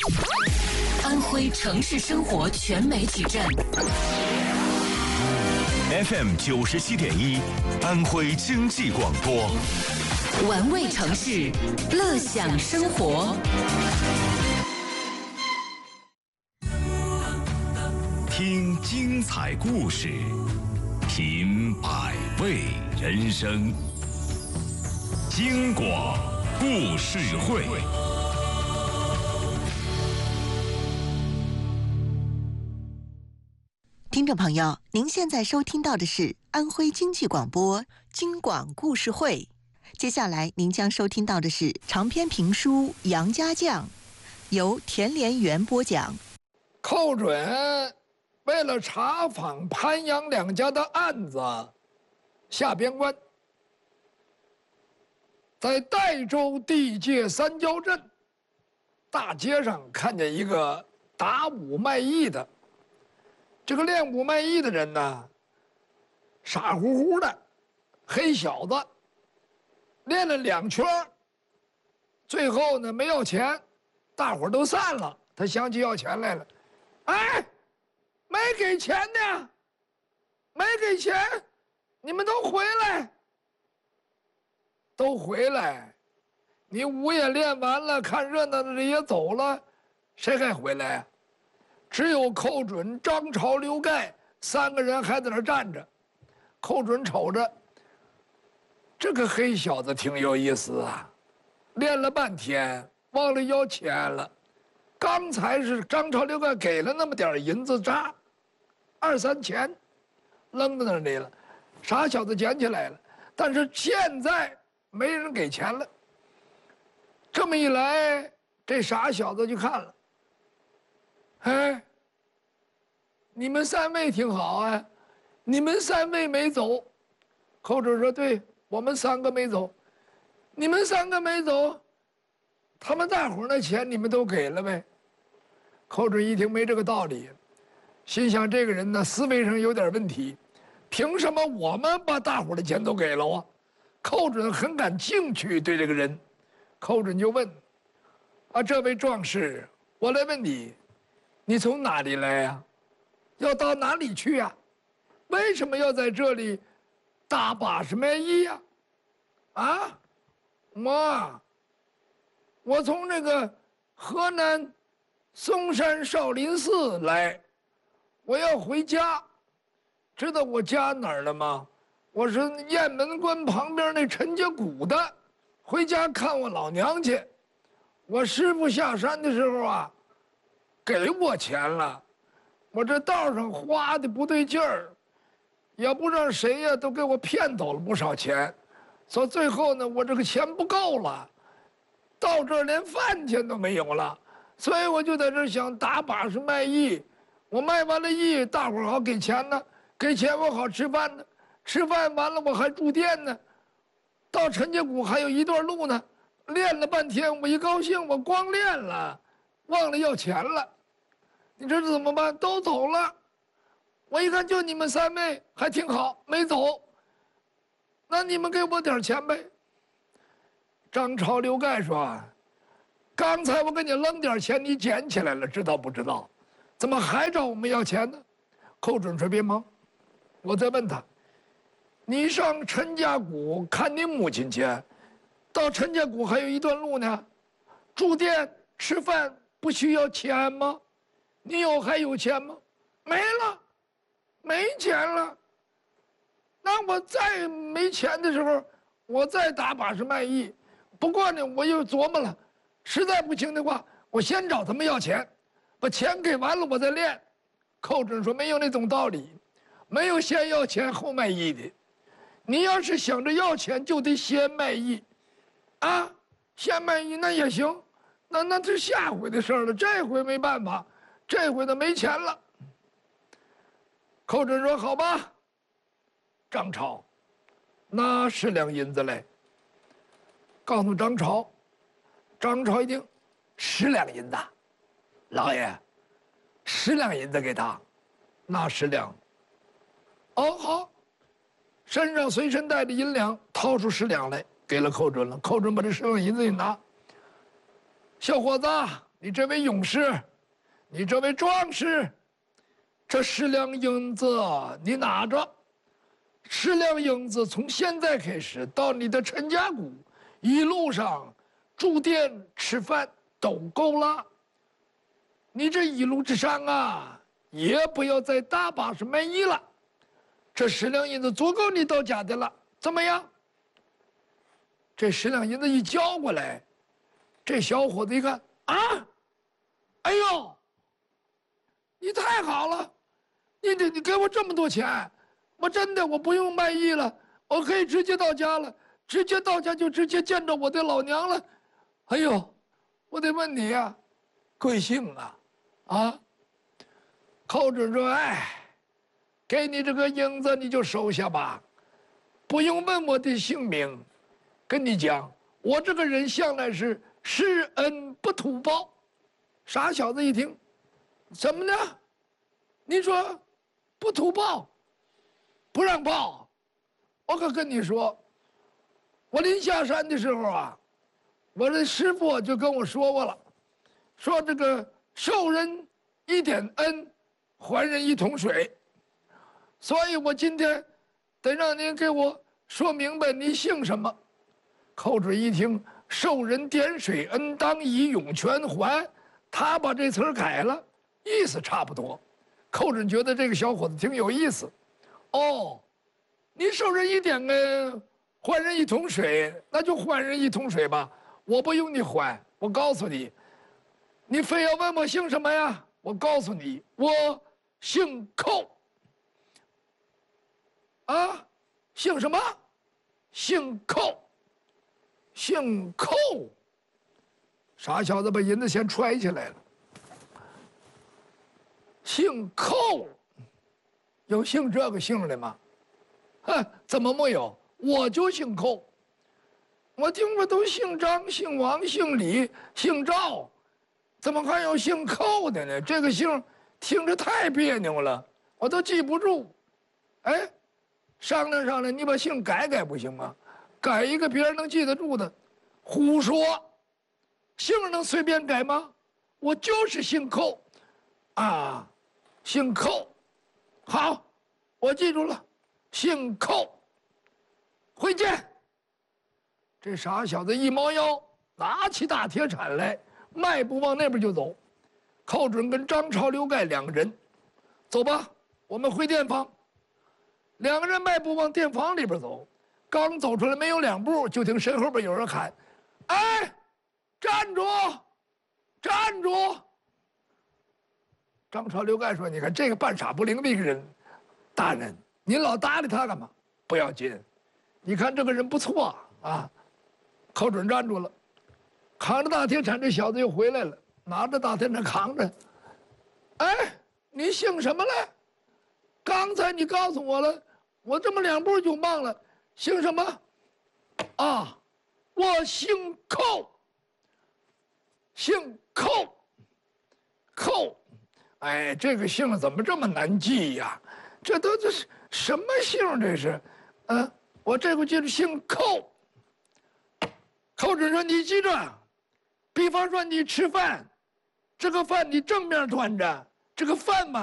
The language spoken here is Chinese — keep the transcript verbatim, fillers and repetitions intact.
安徽城市生活全媒体站 F M 九十七点一，安徽经济广播， 玩味城市，乐享生活。 听精彩故事，品百味人生。京广故事会。 听众朋友，您现在收听到的是安徽经济广播京广故事会。接下来您将收听到的是长篇评书《杨家将》，由田连元播讲。 寇准为了查访潘杨两家的案子，下边关，在代州地界三交镇大街上看见一个打武卖艺的。这个练武卖艺的人呢，傻乎乎的黑小子，练了两圈，最后呢没要钱，大伙儿都散了。他想起要钱来了，哎，没给钱呢，没给钱，你们都回来，都回来。你武也练完了，看热闹的人也走了，谁还回来呀？只有寇准、张朝、刘盖三个人还在那儿站着。寇准瞅着这个黑小子挺有意思啊，练了半天忘了要钱了。刚才是张朝、刘盖给了那么点银子渣，二三钱，扔在那里了。傻小子捡起来了，但是现在没人给钱了。这么一来，这傻小子就看了。哎，你们三位挺好啊，你们三位没走。寇准说：“对，我们三个没走。你们三个没走，他们大伙儿那钱你们都给了呗？”寇准一听没这个道理，心想这个人呢思维上有点问题，凭什么我们把大伙儿的钱都给了啊？寇准很感兴趣对这个人，寇准就问：“啊，这位壮士，我来问你。”你从哪里来呀？要到哪里去呀？为什么要在这里打把式卖艺呀？啊，我，我从这个河南嵩山少林寺来，我要回家。知道我家哪儿了吗？我是雁门关旁边那陈家谷的，回家看我老娘去。我师傅下山的时候啊，给我钱了，我这道上花的不对劲儿，也不知道谁呀，都给我骗走了不少钱，所以最后呢，我这个钱不够了，到这儿连饭钱都没有了，所以我就在这儿想打把式卖艺，我卖完了艺，大伙儿好给钱呢，给钱我好吃饭呢，吃饭完了我还住店呢，到陈家谷还有一段路呢，练了半天，我一高兴，我光练了。忘了要钱了，你这怎么办？都走了，我一看就你们三位还挺好，没走。那你们给我点钱呗。张朝、刘盖说：“刚才我给你扔点钱，你捡起来了，知道不知道？怎么还找我们要钱呢？”寇准说：“别忙，我再问他，你上陈家谷看你母亲去，到陈家谷还有一段路呢，住店吃饭。”不需要钱吗？你有还有钱吗？没了，没钱了。那我再没钱的时候，我再打把式卖艺。不过呢，我又琢磨了，实在不行的话，我先找他们要钱，把钱给完了，我再练。寇准说：“没有那种道理，没有先要钱后卖艺的。你要是想着要钱，就得先卖艺，啊，先卖艺那也行。”那那是下回的事了，这回没办法，这回他没钱了。寇准说：“好吧。”张朝拿十两银子来，告诉张朝。张朝一听，十两银子，老爷，十两银子给他，拿十两。哦，好，身上随身带着银两，掏出十两来，给了寇准了。寇准把这十两银子一拿。小伙子， 你这位勇士，你这位壮士，这十两银子你拿着。十两银子从现在开始到你的陈家谷，一路上住店吃饭都够了。你这一路之上啊，也不要再大巴是满意了。这十两银子足够你到家的了，怎么样？这十两银子一交过来，这小伙子一看啊，哎呦，你太好了，你你你给我这么多钱，我真的我不用卖艺了，我可以直接到家了，直接到家就直接见着我的老娘了。哎呦，我得问你呀、啊，贵姓啊？啊？寇准说：“哎，给你这个银子你就收下吧，不用问我的姓名。跟你讲，我这个人向来是施恩不图报。”傻小子一听，怎么呢？你说不图报，不让报？我可跟你说，我临下山的时候啊，我的师傅就跟我说过了，说这个受人一点恩，还人一桶水。所以我今天得让您给我说明白，你姓什么？寇准一听，受人点水，恩当以涌泉还，他把这词儿改了，意思差不多。寇准觉得这个小伙子挺有意思。哦，你受人一点恩，还人一桶水，那就还人一桶水吧，我不用你还。我告诉你，你非要问我姓什么呀？我告诉你，我姓寇。啊，姓什么？姓寇。姓寇。傻小子把银子先揣起来了。姓寇，有姓这个姓的吗？哼，怎么没有？我就姓寇。我听说都姓张、姓王、姓李、姓赵，怎么还有姓寇的呢？这个姓听着太别扭了，我都记不住。哎，商量商量，你把姓改改不行吗？改一个别人能记得住的。胡说，姓能随便改吗？我就是姓寇，啊，姓寇。好，我记住了，姓寇。会见。这傻小子一猫腰，拿起大铁铲来，迈步往那边就走。寇准跟张超、刘盖两个人，走吧，我们回店房。两个人迈步往店房里边走，刚走出来没有两步，就听身后边有人喊：“哎，站住！站住！”张超、刘盖说：“你看这个半傻不灵的一个人，大人，您老搭理他干嘛？不要紧，你看这个人不错啊。”寇准站住了，扛着大铁铲，这小子又回来了，拿着大铁铲扛着。哎，你姓什么来？刚才你告诉我了，我这么两步就忘了，姓什么？啊，我姓寇。姓寇。寇，哎，这个姓怎么这么难记呀？这都这是什么姓？这是，啊，我这回记住姓寇。寇准说：“你记着，比方说你吃饭，这个饭你正面端着，这个饭嘛。”